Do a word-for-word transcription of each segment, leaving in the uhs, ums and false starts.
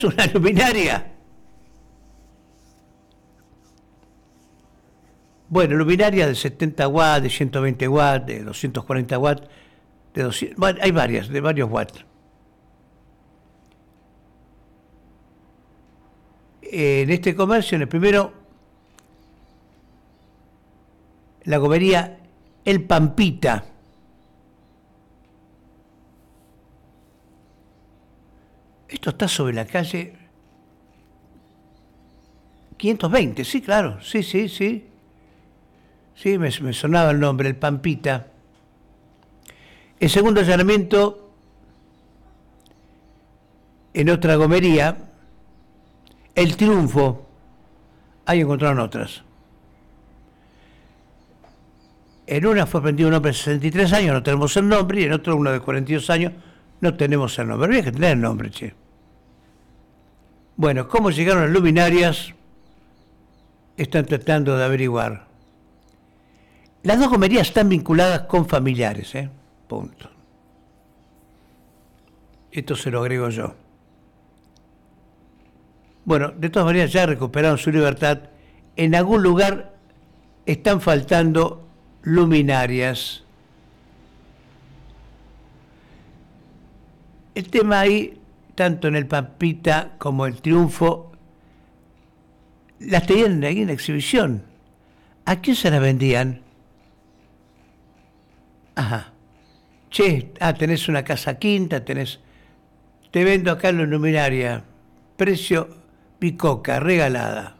una luminaria. Bueno, luminaria de setenta watts, de ciento veinte watts, de doscientos cuarenta watts, de doscientos, bueno, hay varias, de varios watts. En este comercio, en el primero, la gomería El Pampita. Esto está sobre la calle quinientos veinte, sí, claro, sí, sí, sí. Sí, me, me sonaba el nombre, El Pampita. El segundo allanamiento en otra gomería, El Triunfo. Ahí encontraron otras. En una fue prendido un hombre de sesenta y tres años, no tenemos el nombre, y en otro uno de cuarenta y dos años, no tenemos el nombre. Habría que tener el nombre, che. Bueno, ¿cómo llegaron las luminarias? Están tratando de averiguar. Las dos gomerías están vinculadas con familiares, ¿eh? Punto. Esto se lo agrego yo. Bueno, de todas maneras ya recuperaron su libertad. En algún lugar están faltando luminarias. El tema ahí, tanto en El Pampita como El Triunfo, las tenían ahí en la exhibición. ¿A quién se las vendían? Ajá. Che, ah, tenés una casa quinta, tenés... Te vendo acá la luminaria. Precio bicoca, regalada.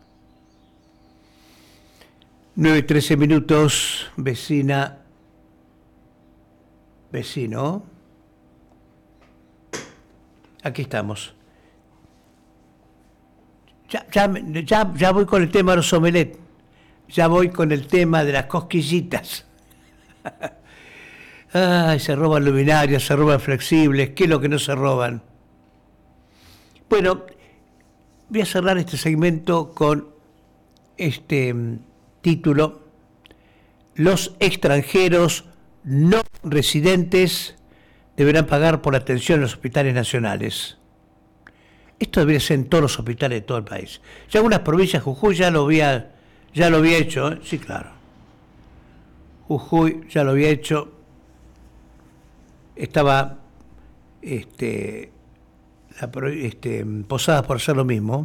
nueve y trece minutos, vecina, vecino. Aquí estamos. Ya, ya, ya, ya voy con el tema de los omelets. Ya voy con el tema de las cosquillitas. Ay, se roban luminarias, se roban flexibles. ¿Qué es lo que no se roban? Bueno, voy a cerrar este segmento con este título: los extranjeros no residentes deberán pagar por atención en los hospitales nacionales. Esto debería ser en todos los hospitales de todo el país. Ya algunas provincias, Jujuy ya lo había, ya lo había hecho, ¿eh? Sí, claro. Jujuy ya lo había hecho. Estaba este, la, este, Posadas por hacer lo mismo.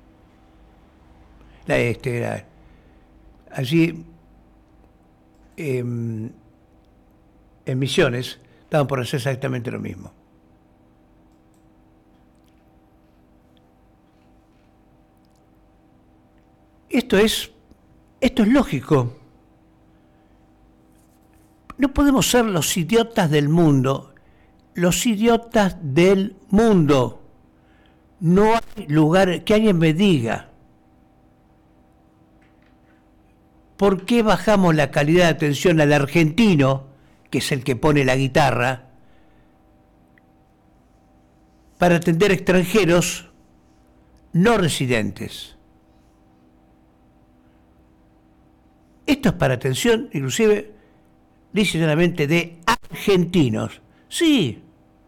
La, este, la, allí eh, en Misiones estaban por hacer exactamente lo mismo. Esto es, esto es lógico. No podemos ser los idiotas del mundo, los idiotas del mundo. No hay lugar que alguien me diga por qué bajamos la calidad de atención al argentino, que es el que pone la guitarra, para atender extranjeros no residentes. Esto es para atención, inclusive, dice solamente de argentinos. Sí.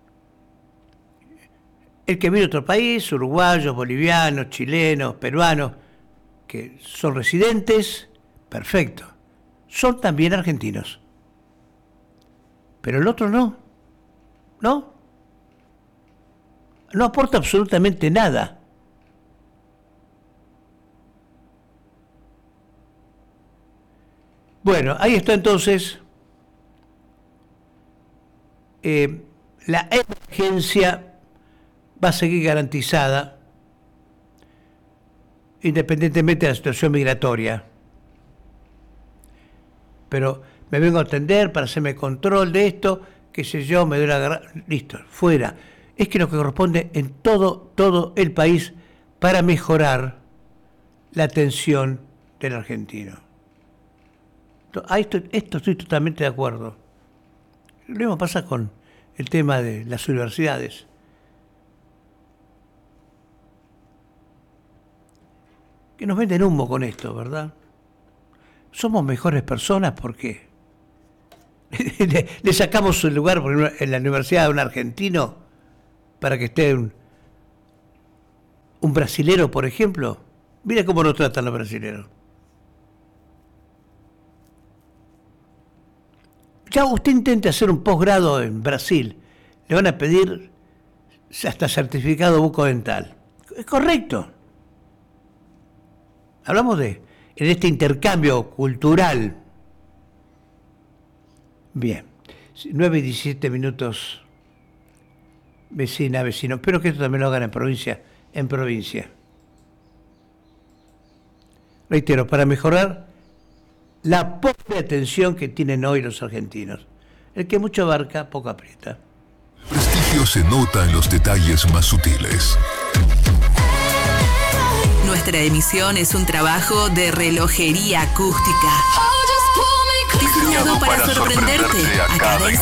El que viene de otro país, uruguayos, bolivianos, chilenos, peruanos, que son residentes, perfecto. Son también argentinos. Pero el otro no. ¿No? No aporta absolutamente nada. Bueno, ahí está entonces eh, la emergencia va a seguir garantizada independientemente de la situación migratoria. Pero me vengo a atender para hacerme control de esto, qué sé yo, me doy la garra... Listo, fuera. Es que lo que corresponde en todo, todo el país para mejorar la atención del argentino. A esto, esto estoy totalmente de acuerdo. Lo mismo pasa con el tema de las universidades. Que nos venden humo con esto, ¿verdad? Somos mejores personas porque le, le sacamos el lugar en la universidad a un argentino para que esté un, un brasilero, por ejemplo, mira cómo nos tratan los brasileros. Ya usted intente hacer un posgrado en Brasil, le van a pedir hasta certificado bucodental. Es correcto. Hablamos de en este intercambio cultural. Bien, nueve y diecisiete minutos, vecina, vecino. Espero que esto también lo hagan en provincia, en provincia. Reitero, para mejorar la poca atención que tienen hoy los argentinos. El que mucho abarca, poco aprieta. El prestigio se nota en los detalles más sutiles. Nuestra emisión es un trabajo de relojería acústica. Diseñado para sorprenderte a cada